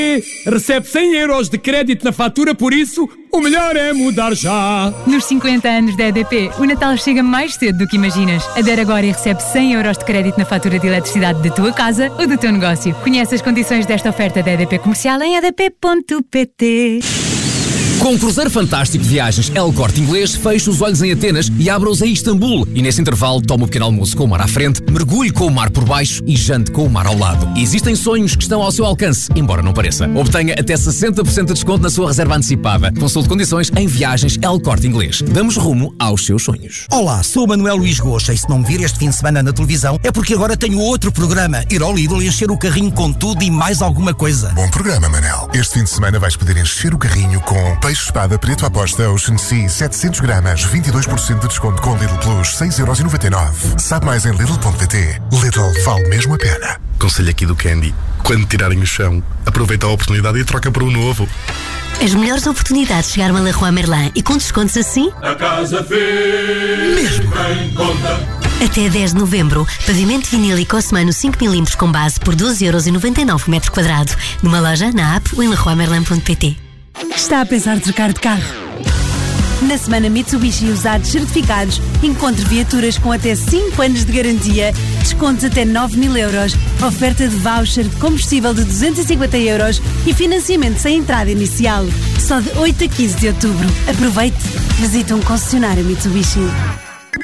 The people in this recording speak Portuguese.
Recebe 100 euros de crédito na fatura, por isso, o melhor é mudar já. Nos 50 anos da EDP, o Natal chega mais cedo do que imaginas. Adere agora e recebe 100 euros de crédito na fatura de eletricidade da tua casa ou do teu negócio. Conhece as condições desta oferta da EDP Comercial em edp.pt. Com o cruzeiro fantástico de viagens El Corte Inglês, feche os olhos em Atenas e abra-os em Istambul. E nesse intervalo, toma um pequeno almoço com o mar à frente, mergulhe com o mar por baixo e jante com o mar ao lado. Existem sonhos que estão ao seu alcance, embora não pareça. Obtenha até 60% de desconto na sua reserva antecipada. Consulte condições em viagens El Corte Inglês. Damos rumo aos seus sonhos. Olá, sou o Manuel Luís Goxa e se não me vir este fim de semana na televisão é porque agora tenho outro programa. Ir ao Lidl e encher o carrinho com tudo e mais alguma coisa. Bom programa, Manel. Este fim de semana vais poder encher o carrinho com peixe espada preto à posta Ocean Sea 700 gramas, 22% de desconto com Lidl Plus, 6,99€. Sabe mais em Lidl.pt. Lidl vale mesmo a pena. Conselho aqui do Candy: quando tirarem o chão, aproveita a oportunidade e troca por um novo. As melhores oportunidades chegaram a Leroy Merlin e com descontos assim? A casa fez mesmo em conta. Até 10 de novembro, pavimento vinílico Osmano 5mm com base por 12,99€ metro quadrado. Numa loja, na app ou em leroymerlin.pt. Está a pensar trocar de carro? Na semana Mitsubishi Usados Certificados, encontre viaturas com até 5 anos de garantia, descontos até 9.000€, oferta de voucher de combustível de 250€ e financiamento sem entrada inicial. Só de 8 a 15 de outubro. Aproveite! Visite um concessionário Mitsubishi.